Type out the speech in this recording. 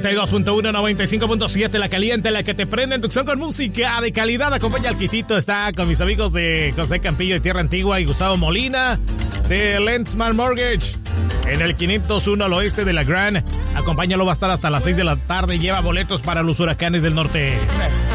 92.1, 95.7, la caliente, la que te prende en Tucson con música de calidad. Acompaña al Quitito, está con mis amigos de José Campillo de Tierra Antigua y Gustavo Molina de Lensman Mortgage en el 501 al oeste de la Grand. Acompáñalo, va a estar hasta las 6 de la tarde. Lleva boletos para los Huracanes del Norte.